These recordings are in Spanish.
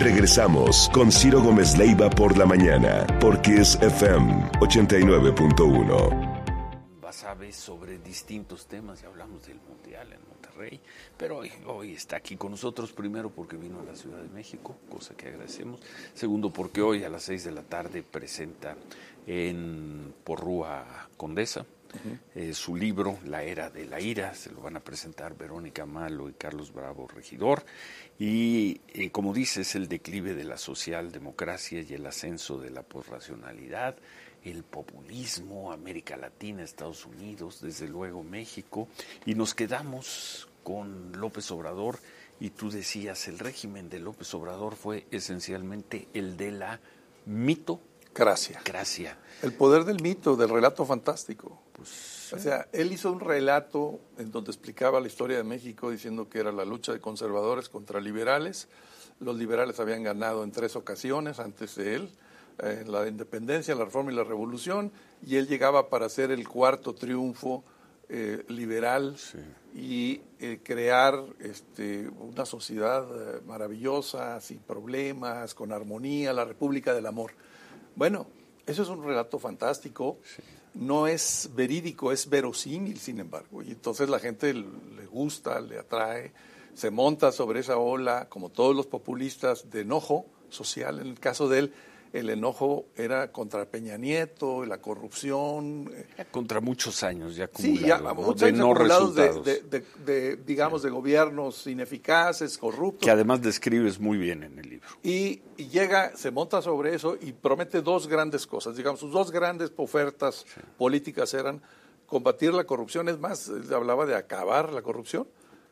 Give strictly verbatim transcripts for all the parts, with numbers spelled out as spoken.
Regresamos con Ciro Gómez Leiva por la mañana, por Kiss F M ochenta y nueve punto uno. Sabes sobre distintos temas, ya hablamos del Mundial en Monterrey, pero hoy, hoy está aquí con nosotros, primero porque vino a la Ciudad de México, cosa que agradecemos, segundo porque hoy a las seis de la tarde presenta en Porrúa Condesa uh-huh. eh, su libro La Era de la Ira, se lo van a presentar Verónica Malo y Carlos Bravo Regidor, y eh, como dices, el declive de la socialdemocracia y el ascenso de la posracionalidad, el populismo, América Latina, Estados Unidos, desde luego México, y nos quedamos con López Obrador, y tú decías, el régimen de López Obrador fue esencialmente el de la mitocracia. Gracia. El poder del mito, del relato fantástico. Pues, o sea, él hizo un relato en donde explicaba la historia de México diciendo que era la lucha de conservadores contra liberales. Los liberales habían ganado en tres ocasiones antes de él, en la independencia, la reforma y la revolución, y él llegaba para hacer el cuarto triunfo eh, liberal sí. y eh, crear este, una sociedad eh, maravillosa, sin problemas, con armonía, la República del Amor. Bueno, eso es un relato fantástico, sí. no es verídico, es verosímil, sin embargo, y entonces la gente le gusta, le atrae, se monta sobre esa ola, como todos los populistas, de enojo social. En el caso de él, el enojo era contra Peña Nieto, la corrupción. Contra muchos años ya acumulados, sí, ya, ¿no? muchos de años no acumulados resultados. De, de, de, de, digamos, sí. de gobiernos ineficaces, corruptos. Que además describes muy bien en el libro. Y, y llega, se monta sobre eso y promete dos grandes cosas. Digamos, sus dos grandes ofertas sí. políticas eran combatir la corrupción, es más, hablaba de acabar la corrupción,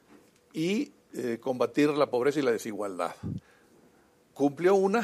y eh, combatir la pobreza y la desigualdad. Cumplió una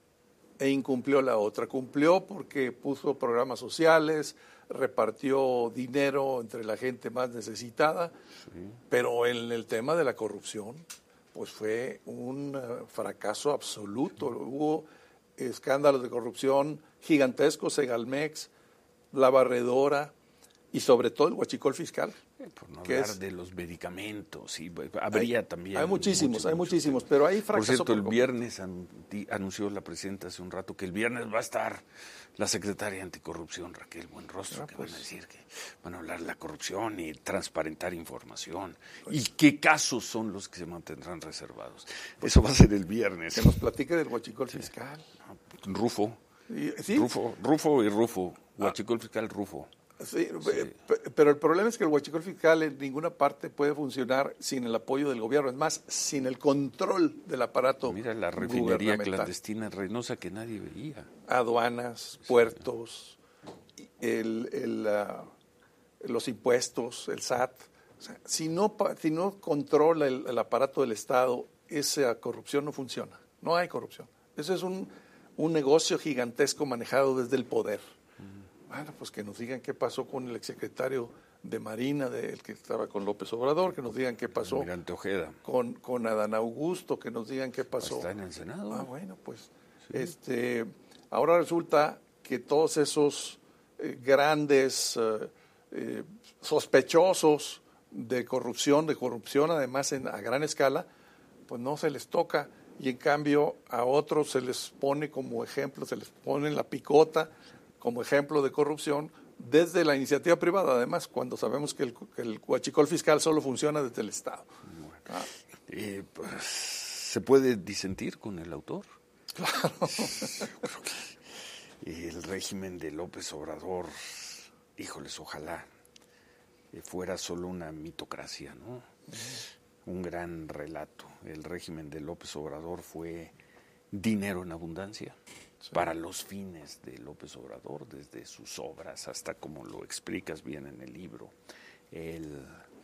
e incumplió la otra. Cumplió porque puso programas sociales, repartió dinero entre la gente más necesitada, sí. pero en el tema de la corrupción, pues fue un uh, fracaso absoluto. Sí. Hubo escándalos de corrupción gigantescos, Segalmex, La Barredora y sobre todo el huachicol fiscal. Por no hablar es, de los medicamentos, y habría hay, también... Hay muchísimos, muchos, hay muchísimos, pero ahí fracasó. Por cierto, por el viernes anunció la presidenta hace un rato que el viernes va a estar la secretaria anticorrupción, Raquel Buenrostro, ah, que pues, van a decir que van a hablar de la corrupción y transparentar información. Pues, ¿y qué casos son los que se mantendrán reservados? Pues, eso va a ser el viernes. Que nos platique del huachicol sí. fiscal. Rufo. ¿Sí? Rufo, Rufo y Rufo. Huachicol ah. fiscal, Rufo. Sí, sí, pero el problema es que el huachicol fiscal en ninguna parte puede funcionar sin el apoyo del gobierno, es más, sin el control del aparato. Mira la refinería clandestina en Reynosa que nadie veía. Aduanas, puertos, sí. el, el, uh, los impuestos, el S A T. O sea, si no, si no controla el, el aparato del Estado, esa corrupción no funciona. No hay corrupción. Eso es un, un negocio gigantesco manejado desde el poder. Bueno, pues que nos digan qué pasó con el exsecretario de Marina, de, el que estaba con López Obrador, que nos digan qué pasó Almirante Ojeda. Con, con Adán Augusto, que nos digan qué pasó. Está en el Senado. Ah, bueno, pues sí. este, ahora resulta que todos esos eh, grandes eh, eh, sospechosos de corrupción, de corrupción además en, a gran escala, pues no se les toca, y en cambio a otros se les pone como ejemplo, se les pone en la picota como ejemplo de corrupción desde la iniciativa privada, además, cuando sabemos que el, que el huachicol fiscal solo funciona desde el Estado. Bueno, ah. eh, pues, ¿se puede disentir con el autor? Claro. Creo que el régimen de López Obrador, híjoles, ojalá fuera solo una mitocracia, ¿no? Uh-huh. Un gran relato. El régimen de López Obrador fue dinero en abundancia. Sí. Para los fines de López Obrador, desde sus obras hasta como lo explicas bien en el libro, el,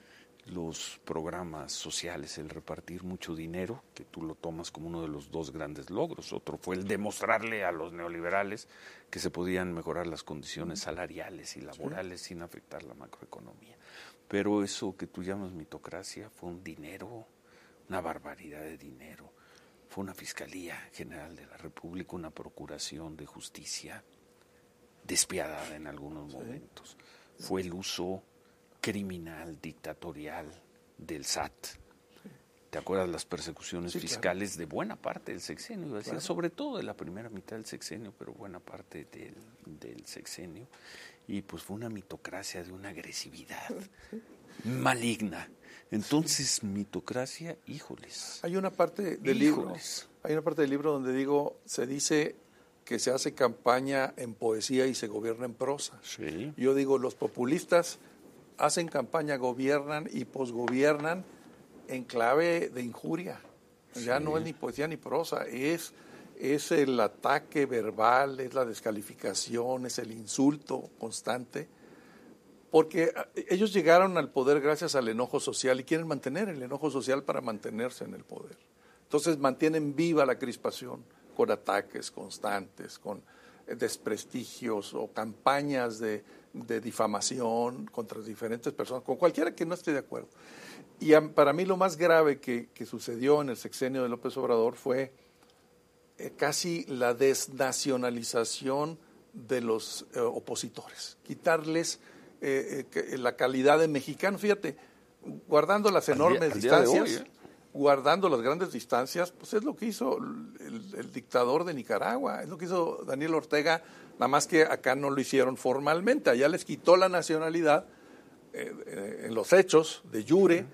los programas sociales, el repartir mucho dinero, que tú lo tomas como uno de los dos grandes logros. Otro fue el demostrarle a los neoliberales que se podían mejorar las condiciones salariales y laborales sí. sin afectar la macroeconomía. Pero eso que tú llamas mitocracia fue un dinero, una barbaridad de dinero. Fue una Fiscalía General de la República, una Procuración de Justicia despiadada en algunos sí. momentos. Fue el uso criminal, dictatorial del S A T sí. ¿te acuerdas las persecuciones sí, fiscales claro. de buena parte del sexenio? Iba a decir, Claro. sobre todo de la primera mitad del sexenio, pero buena parte del, del sexenio. Y pues fue una mitocracia de una agresividad sí. maligna. Entonces, mitocracia, híjoles. Hay una parte del libro, hay una parte del libro donde digo, se dice que se hace campaña en poesía y se gobierna en prosa. Sí. Yo digo, los populistas hacen campaña, gobiernan y posgobiernan en clave de injuria. Ya sí. no es ni poesía ni prosa, es, es el ataque verbal, es la descalificación, es el insulto constante. Porque ellos llegaron al poder gracias al enojo social y quieren mantener el enojo social para mantenerse en el poder. Entonces mantienen viva la crispación con ataques constantes, con desprestigios o campañas de, de difamación contra diferentes personas, con cualquiera que no esté de acuerdo. Y a, para mí lo más grave que, que sucedió en el sexenio de López Obrador fue eh, casi la desnacionalización de los eh, opositores, quitarles eh, eh, la calidad de mexicanos. Fíjate, guardando las enormes al día, al distancias, día de hoy, ¿eh? guardando las grandes distancias, pues es lo que hizo el, el dictador de Nicaragua, es lo que hizo Daniel Ortega, nada más que acá no lo hicieron formalmente, allá les quitó la nacionalidad eh, eh, en los hechos de jure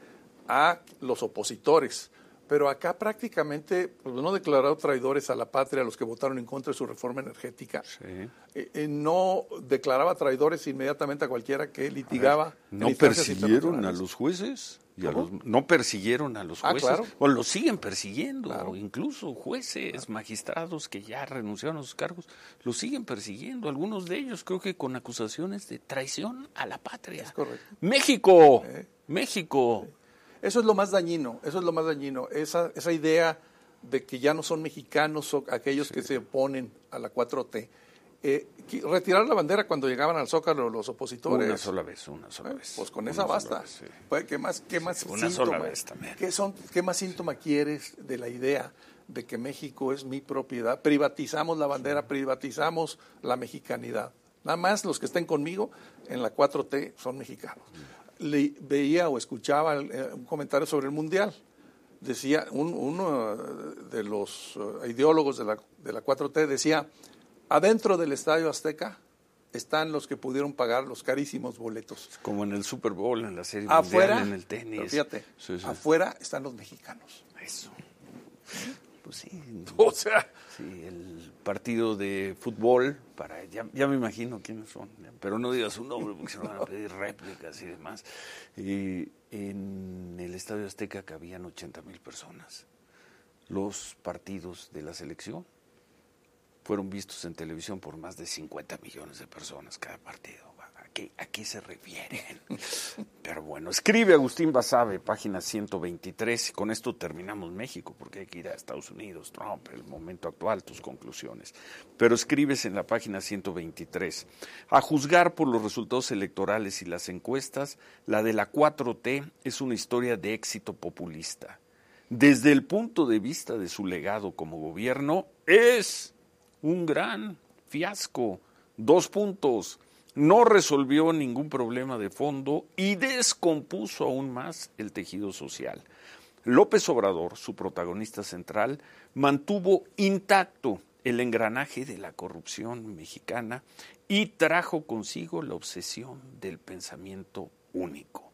a los opositores, pero acá prácticamente pues, no declaró traidores a la patria a los que votaron en contra de su reforma energética, sí. eh, eh, no declaraba traidores inmediatamente a cualquiera que litigaba. A ver, ¿no persiguieron a los jueces? Y a los, no persiguieron a los jueces, ah, claro. o los siguen persiguiendo, claro. incluso jueces, claro. magistrados que ya renunciaron a sus cargos, los siguen persiguiendo, algunos de ellos creo que con acusaciones de traición a la patria. Es correcto. México, ¿Eh? México. Sí. Eso es lo más dañino, eso es lo más dañino, esa, esa idea de que ya no son mexicanos son aquellos sí. que se oponen a la cuatro T. Eh, retirar la bandera cuando llegaban al Zócalo los opositores. Una sola vez, una sola eh, vez. Pues con una esa basta. Vez, sí. pues, ¿Qué más, qué más sí, una síntoma, sola vez también. ¿qué, son, ¿Qué más síntoma quieres de la idea de que México es mi propiedad? Privatizamos la bandera, sí. privatizamos la mexicanidad. Nada más los que estén conmigo en la cuatro T son mexicanos. Sí. Le, veía o escuchaba eh, un comentario sobre el Mundial. Decía, un, uno de los uh, ideólogos de la, de la cuatro T decía, adentro del Estadio Azteca están los que pudieron pagar los carísimos boletos. Como en el Super Bowl, en la serie afuera, mundial, en el tenis. Fíjate, sí, sí. afuera están los mexicanos. Eso. Pues sí. O sea. Sí, el partido de fútbol, para ya, ya me imagino quiénes son, pero no digas su nombre porque se van a pedir réplicas y demás. Y en el Estadio Azteca cabían ochenta mil personas. Los partidos de la selección fueron vistos en televisión por más de cincuenta millones de personas cada partido. ¿A qué, a qué se refieren? Pero bueno, escribe Agustín Basabe, página ciento veintitrés, y con esto terminamos México, porque hay que ir a Estados Unidos, Trump, el momento actual, tus conclusiones. Pero escribes en la página ciento veintitrés, a juzgar por los resultados electorales y las encuestas, la de la cuatro T es una historia de éxito populista. Desde el punto de vista de su legado como gobierno, es un gran fiasco. Dos puntos. No resolvió ningún problema de fondo y descompuso aún más el tejido social. López Obrador, su protagonista central, mantuvo intacto el engranaje de la corrupción mexicana y trajo consigo la obsesión del pensamiento único.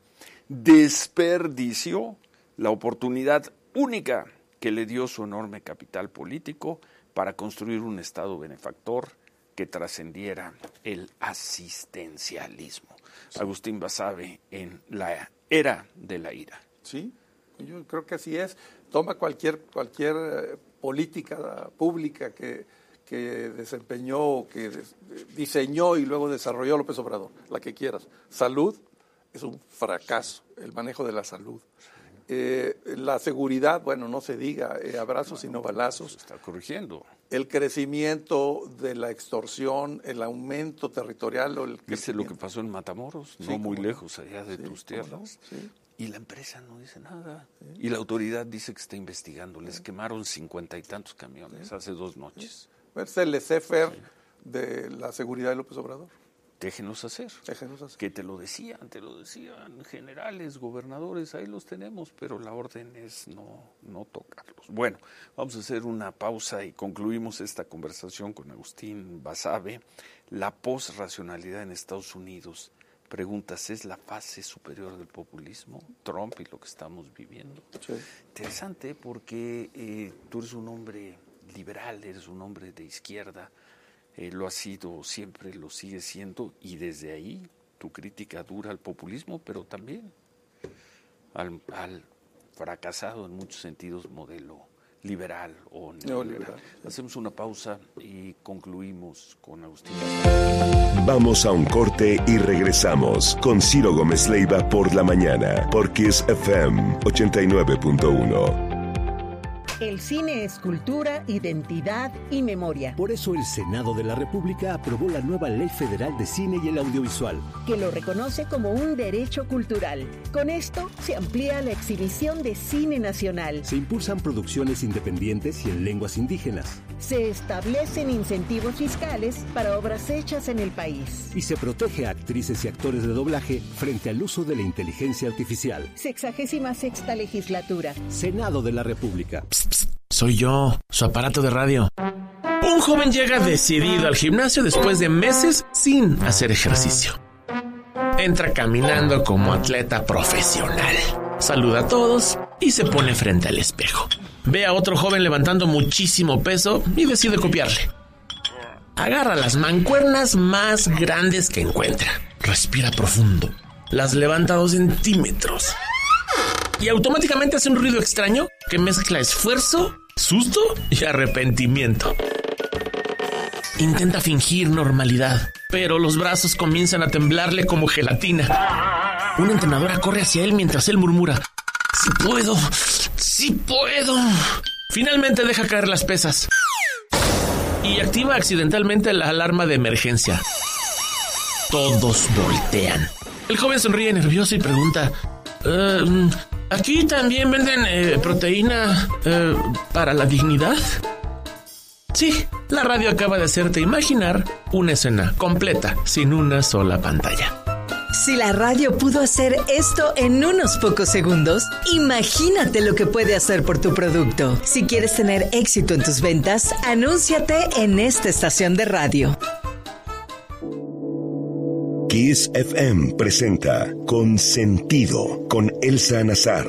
Desperdició la oportunidad única que le dio su enorme capital político para construir un Estado benefactor que trascendiera el asistencialismo. Sí. Agustín Basabe en la era de la ira. Sí, yo creo que así es. Toma cualquier cualquier eh, política pública que, que desempeñó, que des, diseñó y luego desarrolló López Obrador, la que quieras. Salud es un fracaso, el manejo de la salud. Eh, la seguridad, bueno, no se diga, eh, abrazos y no balazos. Se está corrigiendo. El crecimiento de la extorsión, el aumento territorial. O el ¿Viste lo que pasó en Matamoros? Sí, no muy no. lejos allá de sí, tus tierras. No, sí. Y la empresa no dice nada. Sí. Y la autoridad dice que está investigando. Les sí. quemaron cincuenta y tantos camiones sí. hace dos noches. Sí. Es el laissez-faire sí. de la seguridad de López Obrador. déjenos hacer. Déjenos hacer. Que te lo decían, te lo decían generales, gobernadores, ahí los tenemos, pero la orden es no, no tocarlos. Bueno, vamos a hacer una pausa y concluimos esta conversación con Agustín Basabe. La posracionalidad en Estados Unidos, preguntas, ¿es la fase superior del populismo? Trump y lo que estamos viviendo. Sí. Interesante porque eh, tú eres un hombre liberal, eres un hombre de izquierda, eh, lo has sido siempre, lo sigues siendo, y desde ahí tu crítica dura al populismo, pero también al, al fracasado en muchos sentidos modelo liberal o neoliberal. neoliberal. Hacemos una pausa y concluimos con Agustín. Vamos a un corte y regresamos con Ciro Gómez Leiva por la mañana, por Kiss F M ochenta y nueve punto uno. El cine es cultura, identidad y memoria. Por eso el Senado de la República aprobó la nueva Ley Federal de Cine y el Audiovisual, que lo reconoce como un derecho cultural. Con esto se amplía la exhibición de cine nacional. Se impulsan producciones independientes y en lenguas indígenas. Se establecen incentivos fiscales para obras hechas en el país. Y se protege a actrices y actores de doblaje frente al uso de la inteligencia artificial. Sexagésima sexta legislatura. Senado de la República. Psst, psst, soy yo, su aparato de radio. Un joven llega decidido al gimnasio después de meses sin hacer ejercicio. Entra caminando como atleta profesional. Saluda a todos y se pone frente al espejo. Ve a otro joven levantando muchísimo peso y decide copiarle. Agarra las mancuernas más grandes que encuentra. Respira profundo. Las levanta dos centímetros. Y automáticamente hace un ruido extraño que mezcla esfuerzo, susto y arrepentimiento. Intenta fingir normalidad, pero los brazos comienzan a temblarle como gelatina. Una entrenadora corre hacia él mientras él murmura: ¡Sí puedo! ¡Sí puedo! Finalmente deja caer las pesas y activa accidentalmente la alarma de emergencia. Todos voltean. El joven sonríe nervioso y pregunta: Uh, ¿aquí también venden eh, proteína eh, para la dignidad? Sí, la radio acaba de hacerte imaginar una escena completa sin una sola pantalla. Si la radio pudo hacer esto en unos pocos segundos, imagínate lo que puede hacer por tu producto. Si quieres tener éxito en tus ventas, anúnciate en esta estación de radio. Kiss F M presenta Consentido con Elsa Nazar.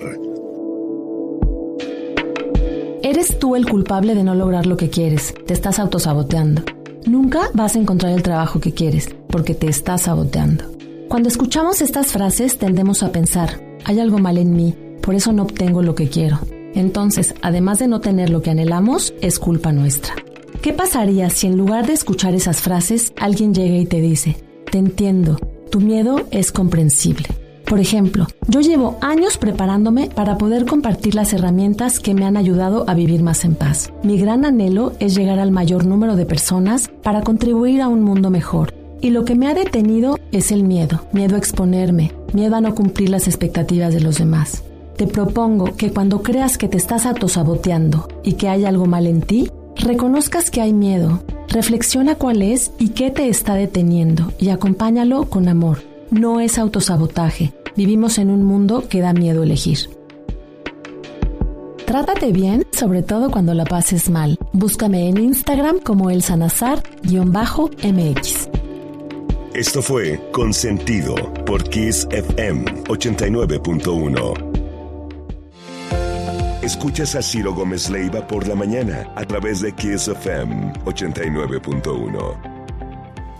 Eres tú el culpable de no lograr lo que quieres. Te estás autosaboteando. Nunca vas a encontrar el trabajo que quieres, porque te estás saboteando. Cuando escuchamos estas frases tendemos a pensar: hay algo mal en mí, por eso no obtengo lo que quiero. Entonces, además de no tener lo que anhelamos, es culpa nuestra. ¿Qué pasaría si en lugar de escuchar esas frases, alguien llega y te dice: te entiendo, tu miedo es comprensible? Por ejemplo, yo llevo años preparándome para poder compartir las herramientas que me han ayudado a vivir más en paz. Mi gran anhelo es llegar al mayor número de personas para contribuir a un mundo mejor. Y lo que me ha detenido es el miedo, miedo a exponerme, miedo a no cumplir las expectativas de los demás. Te propongo que cuando creas que te estás autosaboteando y que hay algo mal en ti, reconozcas que hay miedo, reflexiona cuál es y qué te está deteniendo y acompáñalo con amor. No es autosabotaje, vivimos en un mundo que da miedo elegir. Trátate bien, sobre todo cuando la pases mal. Búscame en Instagram como Elsa Nazar guión bajo M X. Esto fue Consentido por Kiss F M ochenta y nueve punto uno. Escuchas a Ciro Gómez Leiva por la mañana a través de Kiss F M ochenta y nueve punto uno.